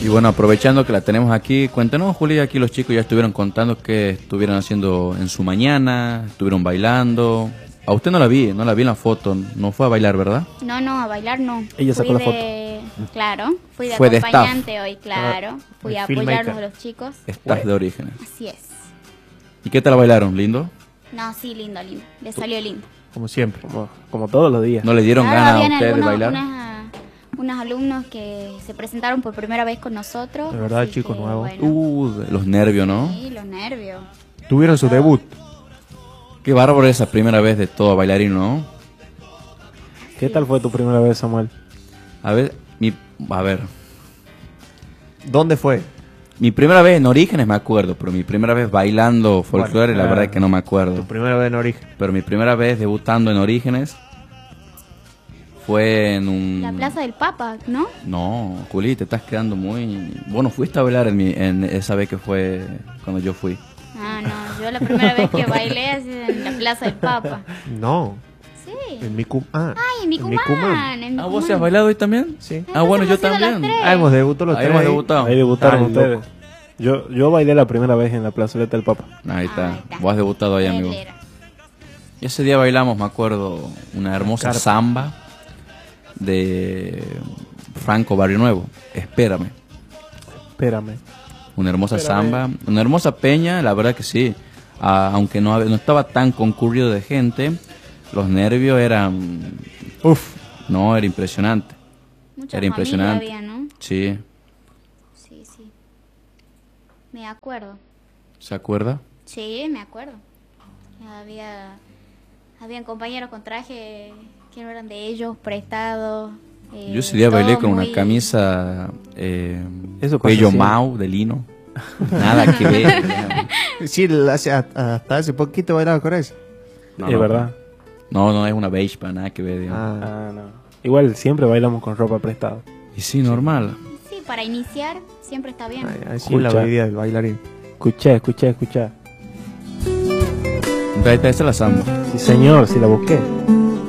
Y bueno, aprovechando que la tenemos aquí, cuéntanos, Juli, aquí los chicos ya estuvieron contando que estuvieron haciendo en su mañana, estuvieron bailando. A usted no la vi en la foto, no fue a bailar, ¿verdad? No, a bailar no. Ella sacó la foto. Claro, fui de Fue de acompañante hoy, claro. Fui a filmmaker. apoyarlos a los chicos. Estás de Orígenes. Así es. ¿Y qué tal bailaron? ¿Lindo? No, sí, lindo. Le salió lindo. Como siempre, como todos los días. ¿No le dieron Claro, ganas a habían ustedes de algunos- bailar? unos alumnos que se presentaron por primera vez con nosotros. De verdad, así chicos que, nuevos. bueno, Los nervios, ¿no? sí, los nervios. Tuvieron su debut. Qué bárbaro esa primera vez de todo bailarín, ¿no? ¿Qué tal fue tu primera vez, Samuel? A ver, ¿Dónde fue? mi primera vez en Orígenes me acuerdo, pero mi primera vez bailando folclore, Bueno, la verdad es que no me acuerdo. Tu primera vez en origen. Pero mi primera vez debutando en Orígenes fue en un... La Plaza del Papa, ¿no? No, Juli, te estás quedando muy... Bueno, fuiste a bailar en esa vez que fue cuando yo fui. Ah, no, yo la primera vez que bailé así en la Plaza del Papa. No, Sí. en mi Ay, en Micumán. en Ah, ¿vos Micumán. sí has bailado hoy también? Sí. Ah, bueno, yo Entonces hemos ido también. los tres. Ah, hemos debutado los Ahí tres. hemos debutado. Ahí debutaron Ah, ustedes. loco. Yo bailé la primera vez en la plazoleta del Papa. Ahí está. Ahí está. Vos has debutado ahí, Él amigo. era. Y ese día bailamos, me acuerdo, una hermosa Carpa. samba de Franco Barrio Nuevo. Espérame. Espérame. Una hermosa Espérame. samba, una hermosa peña, la verdad que sí. Aunque no estaba tan concurrido de gente, los nervios eran... Uf, No, era impresionante. Mucha Era familia impresionante. había, ¿no? Sí. Sí. Me acuerdo. ¿Se acuerda? Sí, me acuerdo. Habían compañeros con traje que no eran de ellos, prestados. Yo ese día bailé todo con muy- una camisa Eso pasa cuello siempre. mau de lino. Nada que ver. sí, hasta hace poquito bailaba con eso. No, Es no, verdad. No es una beige para nada que ver. digamos. Ah, Ah, no. Igual siempre bailamos con ropa prestada. Y sí, normal. Sí, para iniciar siempre está bien. así es la Escucha. vida del bailarín. Escuché. Ahí está, esa es la samba. Sí, señor, sí la busqué.